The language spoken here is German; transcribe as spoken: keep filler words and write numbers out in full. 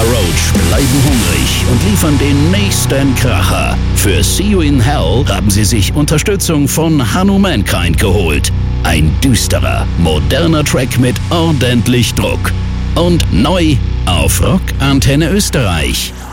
Roach bleiben hungrig und liefern den nächsten Kracher. Für See You in Hell haben sie sich Unterstützung von Hanno Mankind geholt. Ein düsterer, moderner Track mit ordentlich Druck. Und neu auf Rock Antenne Österreich.